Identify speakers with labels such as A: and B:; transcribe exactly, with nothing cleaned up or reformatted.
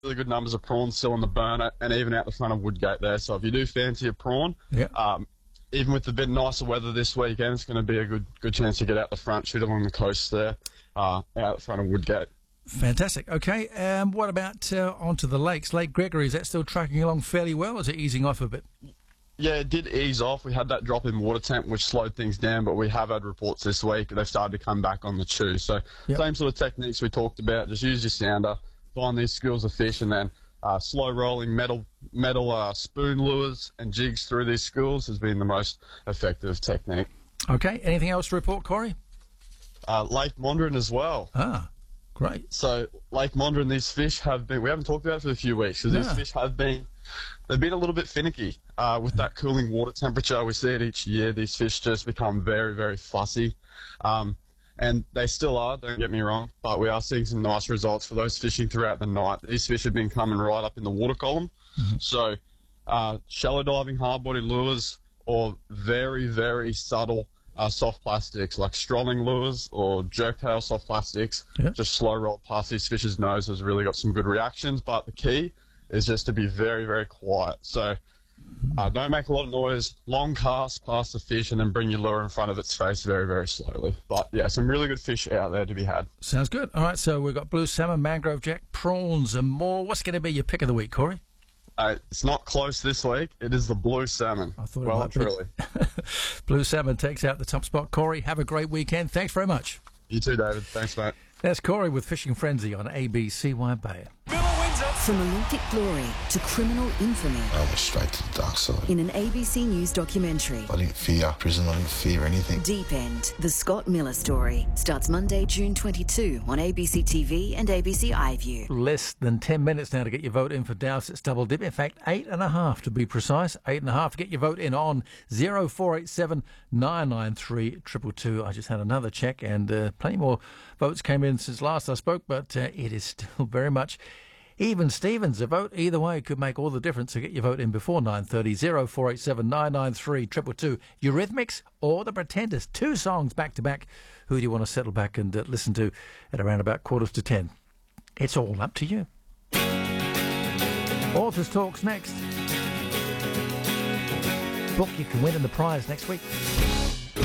A: really good numbers of prawns still on the burner and even out the front of Woodgate there. So if you do fancy a prawn,
B: Yeah.
A: um, even with the bit nicer weather this weekend, it's going to be a good good chance to get out the front, shoot along the coast there, uh, out the front of Woodgate.
B: Fantastic. Okay, um, what about uh, onto the lakes? Lake Gregory, is that still tracking along fairly well, or is it easing off a bit?
A: Yeah, it did ease off. We had that drop in water temp, which slowed things down, but we have had reports this week. They've started to come back on the chew. So
B: Yep.
A: same sort of techniques we talked about. Just use your sounder, find these schools of fish, and then uh, slow rolling metal metal uh, spoon lures and jigs through these schools has been the most effective technique.
B: Okay, anything else to report, Corey?
A: Uh, Lake Mondrian as well.
B: Ah, great.
A: So Lake Mondrian, these fish have been, we haven't talked about it for a few weeks, because
B: Yeah.
A: these fish have been, they've been a little bit finicky. Uh, with that cooling water temperature, we see it each year, these fish just become very, very fussy. Um, and they still are, don't get me wrong, but we are seeing some nice results for those fishing throughout the night. These fish have been coming right up in the water column.
B: Mm-hmm.
A: So uh, shallow diving hard-body lures or very, very subtle Uh, soft plastics like strolling lures or jerk tail soft plastics,
B: Yeah.
A: just slow roll past these fish's nose has really got some good reactions. But the key is just to be very, very quiet. So uh, don't make a lot of noise, long cast past the fish, and then bring your lure in front of its face very, very slowly. But yeah, some really good fish out there to be had.
B: Sounds good. All right, so we've got blue salmon, mangrove jack, prawns, and more. What's going to be your pick of the week, Corey?
A: Uh, it's not close this week. It is the blue salmon.
B: I thought it
A: well,
B: might be.
A: truly.
B: Blue salmon takes out the top spot. Corey, have a great weekend. Thanks very much.
A: You too, David. Thanks, mate.
B: That's Corey with Fishing Frenzy on A B C Y Bay.
C: From Olympic glory to criminal infamy
D: I went straight to the dark side.
C: in an A B C News documentary.
D: I didn't fear prison, I didn't fear anything.
C: Deep End, the Scott Miller story, starts Monday, June twenty-second on A B C T V and A B C iView.
B: Less than ten minutes now to get your vote in for Dowsett's Double Dip. In fact, eight and a half to be precise. Eight and a half to get your vote in on zero four eight seven nine nine three two two two. I just had another check and uh, plenty more votes came in since last I spoke, but uh, it is still very much even Stevens. A vote either way could make all the difference. So get your vote in before nine thirty. zero four eight seven nine nine three two two two. Eurythmics or The Pretenders. Two songs back to back. Who do you want to settle back and uh, listen to at around about quarters to ten? It's all up to you. Authors Talks next. Book you can win in the prize next week.